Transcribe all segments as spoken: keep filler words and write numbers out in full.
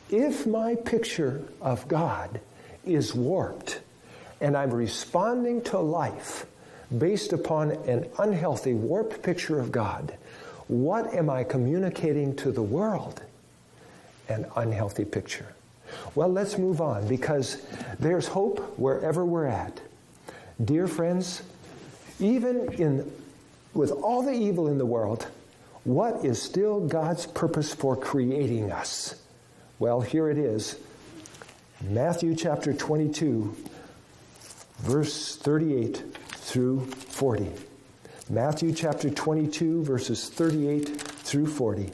If my picture of God is warped and I'm responding to life based upon an unhealthy, warped picture of God, what am I communicating to the world? An unhealthy picture. Well, let's move on, because there's hope wherever we're at. Dear friends, even in with all the evil in the world, what is still God's purpose for creating us? Well, here it is. Matthew chapter twenty-two, verse thirty-eight through forty. Matthew chapter twenty-two, verses thirty-eight through forty.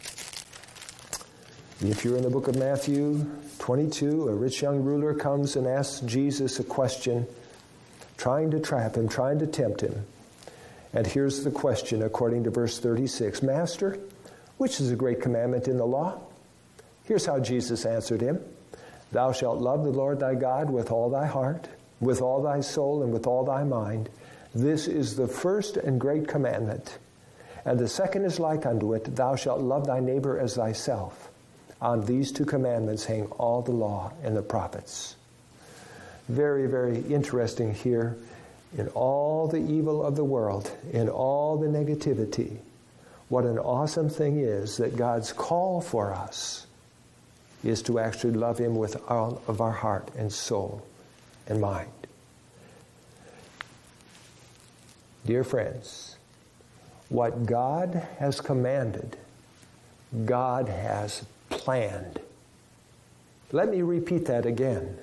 If you're in the book of Matthew twenty-two, a rich young ruler comes and asks Jesus a question, trying to trap him, trying to tempt him. And here's the question according to verse thirty-six. Master, which is a great commandment in the law? Here's how Jesus answered him. Thou shalt love the Lord thy God with all thy heart, with all thy soul, and with all thy mind. This is the first and great commandment. And the second is like unto it, thou shalt love thy neighbor as thyself. On these two commandments hang all the law and the prophets. Very, very interesting here. In all the evil of the world, in all the negativity, what an awesome thing is that God's call for us is to actually love Him with all of our heart and soul and mind. Dear friends, what God has commanded, God has planned. Let me repeat that again.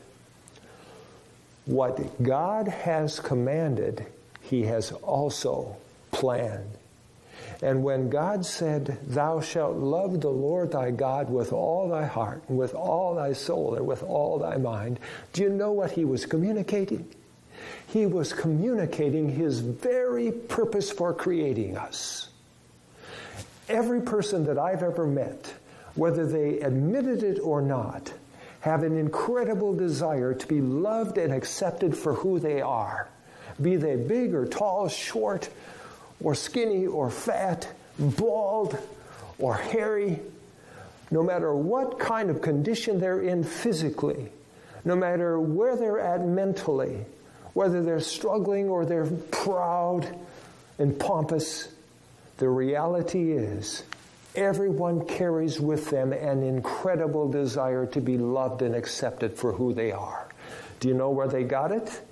What God has commanded, He has also planned. And when God said, thou shalt love the Lord thy God with all thy heart, and with all thy soul, and with all thy mind, do you know what He was communicating? He was communicating His very purpose for creating us. Every person that I've ever met, whether they admitted it or not, have an incredible desire to be loved and accepted for who they are. Be they big or tall, short or skinny or fat, bald or hairy, no matter what kind of condition they're in physically, no matter where they're at mentally, whether they're struggling or they're proud and pompous, the reality is everyone carries with them an incredible desire to be loved and accepted for who they are. Do you know where they got it?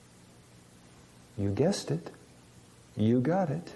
You guessed it. You got it.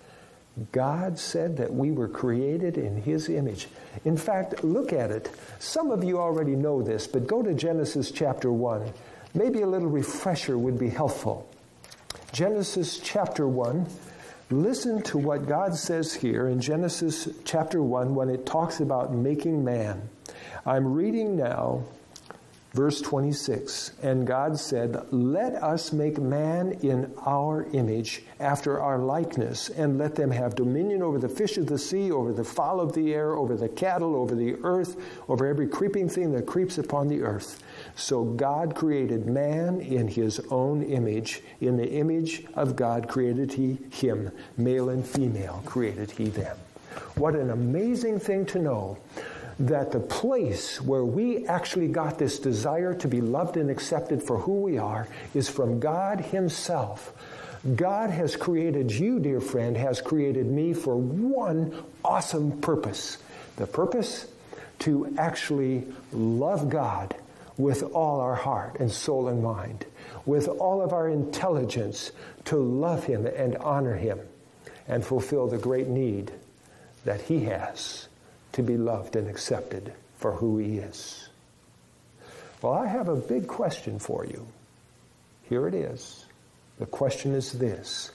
God said that we were created in His image. In fact, look at it. Some of you already know this, but go to Genesis chapter one. Maybe a little refresher would be helpful. Genesis chapter one. Listen to what God says here in Genesis chapter one when it talks about making man. I'm reading now verse twenty-six. And God said, let us make man in our image, after our likeness, and let them have dominion over the fish of the sea, over the fowl of the air, over the cattle, over the earth, over every creeping thing that creeps upon the earth. So God created man in His own image. In the image of God created He him. Male and female created He them. What an amazing thing to know, that the place where we actually got this desire to be loved and accepted for who we are is from God Himself. God has created you, dear friend, has created me for one awesome purpose. The purpose to actually love God with all our heart and soul and mind, with all of our intelligence, to love Him and honor Him and fulfill the great need that He has to be loved and accepted for who He is. Well, I have a big question for you. Here it is. The question is this: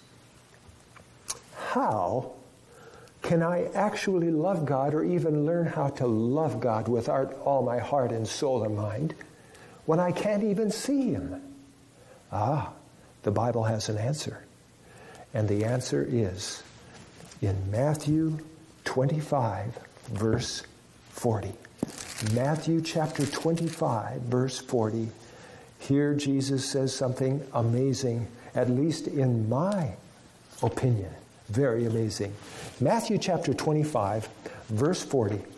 how can I actually love God, or even learn how to love God with all my heart and soul and mind, when I can't even see Him? Ah, the Bible has an answer. And the answer is in Matthew twenty-five, verse forty. Matthew chapter twenty-five, verse forty. Here Jesus says something amazing, at least in my opinion. Very amazing. Matthew chapter twenty-five, verse forty.